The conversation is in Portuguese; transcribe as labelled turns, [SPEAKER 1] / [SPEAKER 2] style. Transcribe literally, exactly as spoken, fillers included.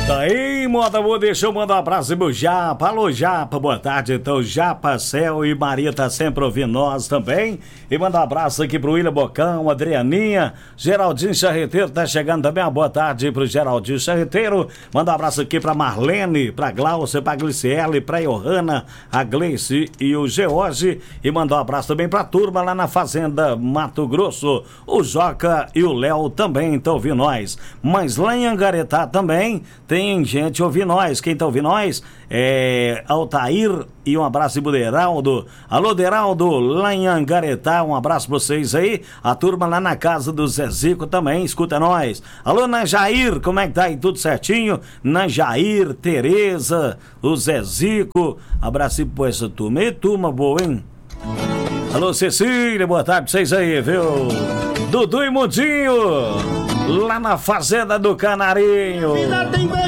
[SPEAKER 1] Tá aí, moda boa, deixa eu mandar um abraço pro Japa. Alô, Japa, boa tarde. Então, Japa, Céu e Maria tá sempre ouvindo nós também. E mandar um abraço aqui pro William Bocão, Adrianinha, Geraldinho Charreteiro tá chegando também. Uma boa tarde pro Geraldinho Charreteiro. Mandar um abraço aqui pra Marlene, pra Glaucia, pra Gliciele, pra Johanna, a Gleice e o George. E mandar um abraço também pra turma lá na Fazenda Mato Grosso. O Joca e o Léo também estão ouvindo nós. Mas lá em Angaretá também tem gente ouvindo nós. Quem tá ouvindo nós é Altair e um abraço pro Deraldo. Alô, Deraldo, lá em Angaretá, um abraço pra vocês aí. A turma lá na casa do Zezico também, escuta nós. Alô, Najair, como é que tá aí? Tudo certinho? Najair, Tereza, o Zezico, abraço pra essa turma. E turma boa, hein? Alô, Cecília, boa tarde pra vocês aí, viu? Dudu e Mudinho, lá na Fazenda do Canarinho.